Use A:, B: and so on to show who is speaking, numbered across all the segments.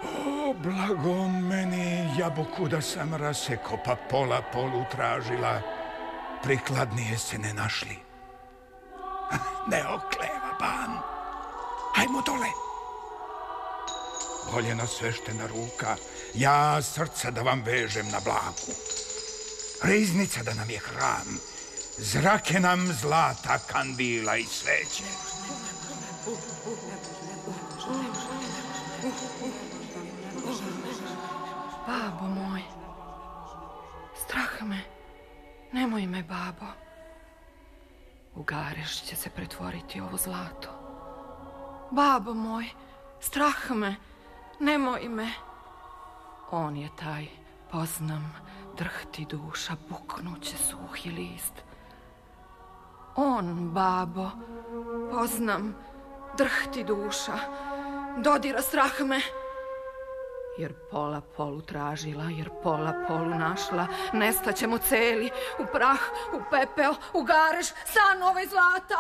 A: O, blago meni, jabuku da sam raseko, pa pola polu tražila, prikladnije se ne našli. Ne okleva, ban. Hajmo dole. Voljena sveštena ruka, ja srca da vam vežem na blagu. Riznica da nam je hram, zrake nam zlata, kandila i sveće.
B: Babo moj, strah me, nemoj me, babo. U gareš će se pretvoriti ovo zlato. Babo moj, strah me, nemoj me. On je taj, poznam, drhti duša, buknuće suhi list. On, babo, poznam, drhti duša, dodira strah me. Jer pola polu tražila, jer pola polu našla, nestaćemo celi, u prah, u pepeo, u garež, san ovaj zlata.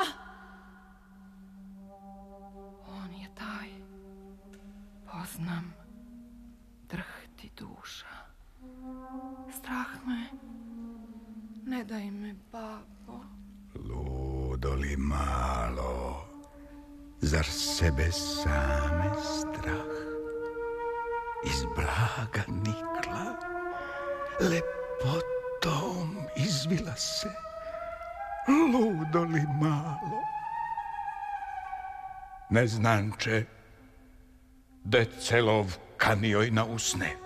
B: On je taj, poznam, drhti duša. Strah me, ne daj me, babo.
A: Ludo li malo, zar sebe same strah? Iz blaga nikla, lepotom izvila se, ludo li malo. Ne znanče, decelov kanijoj na usne.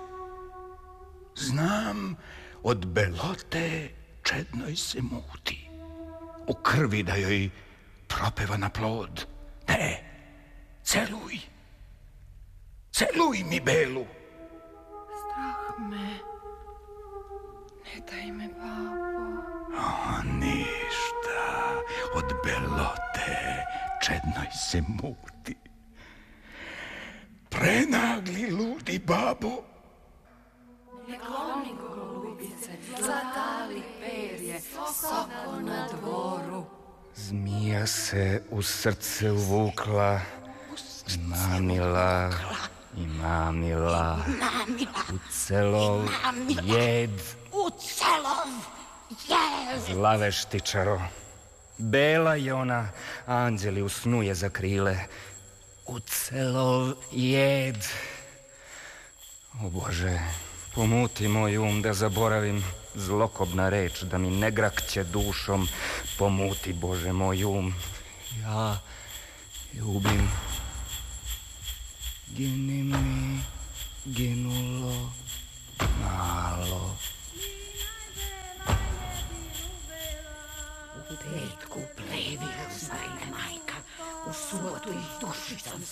A: Znam, od belote čednoj se muti, u krvi da joj propeva na plod. Ne, celuj. Celuj mi belu.
B: Strah me, ne daj me, babo.
A: O, ništa, od belote čednoj se muti. Prenagli ludi babo.
B: Ne klomi golubice, zlatali perje, soko na dvoru.
C: Zmija se u srce uvukla, mamila i mamila, u celov jed, zlaveštičaro. Bela je ona, anđeli u snu je zakrile, u celov jed. O Bože, pomuti moj da zaboravim zlokobna reč, da mi ne grakće dušom. Pomuti, Bože, moj ja ljubim. Gini mi ginulo malo.
D: U petku plevih znajne majka, u subotu ih dušicom